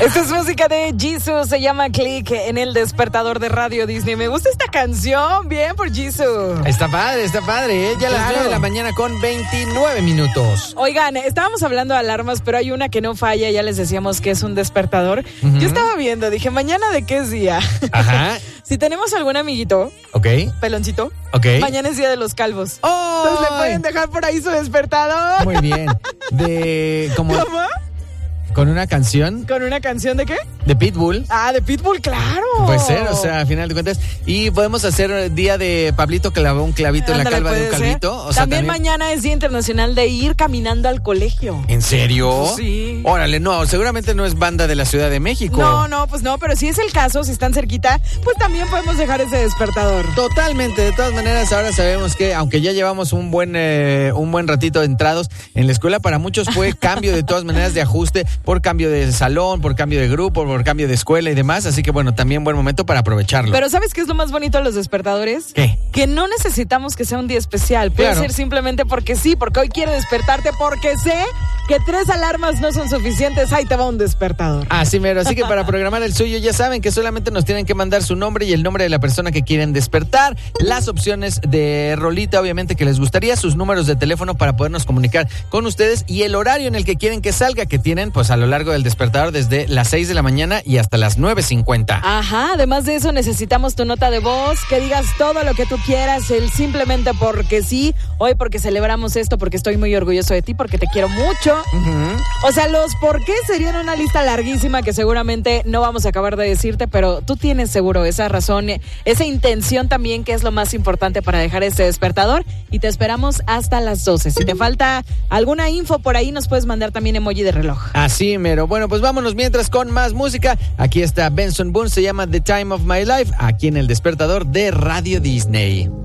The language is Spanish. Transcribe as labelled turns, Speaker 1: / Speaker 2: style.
Speaker 1: Esta es música de Jesus, se llama Click en el despertador de Radio Disney. Me gusta esta canción, bien por Jesus.
Speaker 2: Está padre, ¿eh? Ya a las 9 de la mañana con 29 minutos.
Speaker 1: Oigan, estábamos hablando de alarmas, pero hay una que no falla, ya les decíamos que es un despertador. Yo estaba viendo, dije, ¿mañana de qué es día?
Speaker 2: Ajá.
Speaker 1: Si tenemos algún amiguito, peloncito, mañana es día de los calvos.
Speaker 2: ¡Oh!
Speaker 1: Entonces le pueden dejar por ahí su despertador.
Speaker 2: Muy bien.
Speaker 1: ¿Cómo?
Speaker 2: ¿Con una canción?
Speaker 1: ¿Con una canción de qué?
Speaker 2: De Pitbull.
Speaker 1: Ah, de Pitbull, claro.
Speaker 2: Puede ser, o sea, a final de cuentas. Y podemos hacer día de Pablito que clavó un clavito en la calva de un calvito. O sea,
Speaker 1: también mañana es Día Internacional de ir caminando al colegio.
Speaker 2: ¿En serio?
Speaker 1: Sí.
Speaker 2: Órale, no, seguramente no es banda de la Ciudad de México.
Speaker 1: No, pues no, pero si es el caso, si están cerquita, pues también podemos dejar ese despertador.
Speaker 2: Totalmente, de todas maneras, ahora sabemos que, aunque ya llevamos un buen ratito entrados en la escuela, para muchos fue cambio de todas maneras de ajuste, por cambio de salón, por cambio de grupo, por cambio de escuela y demás, así que bueno, también buen momento para aprovecharlo.
Speaker 1: Pero ¿sabes qué es lo más bonito de los despertadores?
Speaker 2: ¿Qué?
Speaker 1: Que no necesitamos que sea un día especial, puede ser simplemente porque sí, porque hoy quiero despertarte, porque sé que 3 alarmas no son suficientes, ahí te va un despertador.
Speaker 2: Así mero, así que para programar el suyo ya saben que solamente nos tienen que mandar su nombre y el nombre de la persona que quieren despertar, las opciones de rolita obviamente que les gustaría, sus números de teléfono para podernos comunicar con ustedes y el horario en el que quieren que salga, que tienen pues a lo largo del despertador desde las 6 de la mañana y hasta las 9:50.
Speaker 1: Ajá, además de eso necesitamos tu nota de voz, que digas todo lo que tú quieras, el simplemente porque sí, hoy porque celebramos esto, porque estoy muy orgulloso de ti, porque te quiero mucho. O sea, los por qué serían una lista larguísima que seguramente no vamos a acabar de decirte, pero tú tienes seguro esa razón, esa intención también, que es lo más importante para dejar este despertador, y te esperamos hasta las 12. Si te falta alguna info por ahí, nos puedes mandar también emoji de reloj.
Speaker 2: Así mero. Bueno, pues vámonos mientras con más música. Aquí está Benson Boone, se llama The Time of My Life, aquí en el despertador de Radio Disney.